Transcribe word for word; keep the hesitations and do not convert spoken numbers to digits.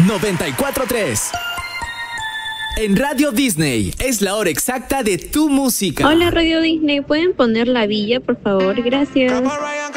noventa y cuatro punto tres. En Radio Disney es la hora exacta de tu música. Hola Radio Disney, ¿pueden poner La Villa, por favor? Gracias.